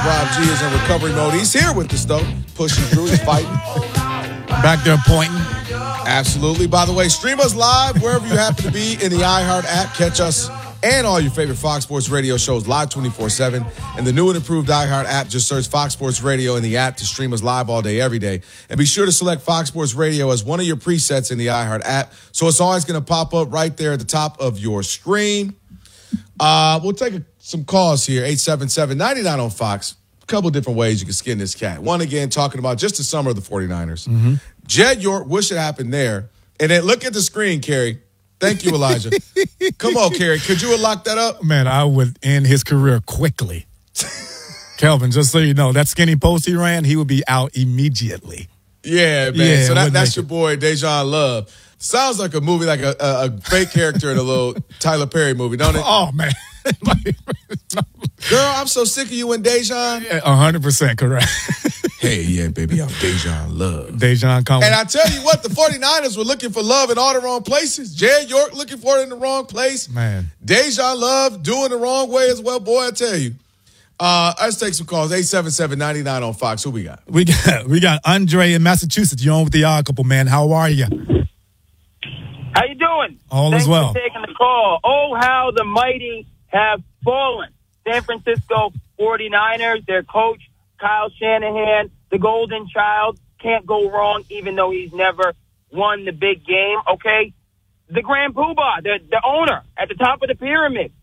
Rob G is in recovery mode. He's here with us, though. Pushing through. He's fighting. Back there pointing. Absolutely. By the way, stream us live wherever you happen to be in the iHeart app. Catch us and all your favorite Fox Sports Radio shows live 24/7. And the new and improved iHeart app, just search Fox Sports Radio in the app to stream us live all day, every day. And be sure to select Fox Sports Radio as one of your presets in the iHeart app. So it's always going to pop up right there at the top of your screen. We'll take some calls here, 877-99 on Fox. A couple different ways you can skin this cat. One, again, talking about just the summer of the 49ers. Mm-hmm. Jed York, what should happen there? And then look at the screen, Kerry. Thank you, Elijah. Come on, Kerry. Could you have locked that up? Man, I would end his career quickly. Kelvin, just so you know, that skinny post he ran, he would be out immediately. Yeah, man. Yeah, so that's your boy, Dejan Love. Sounds like a movie, like a fake character in a little Tyler Perry movie, don't it? Oh, man. Girl, I'm so sick of you and Dejan. 100% correct. Hey, yeah, baby, I'm Dejan Love. Dejan coming. And I tell you what, the 49ers were looking for love in all the wrong places. Jed York looking for it in the wrong place. Man. Dejan Love doing the wrong way as well. Boy, I tell you. Let's take some calls. 877-99 on Fox. Who we got? We got Andre in Massachusetts. You're on with the Odd Couple, man. How are you? How you doing? All Thanks is well. For taking the call. Oh, how the mighty have fallen. San Francisco 49ers, their coach, Kyle Shanahan, the golden child, can't go wrong even though he's never won the big game, okay? The Grand Poobah, the owner at the top of the pyramid,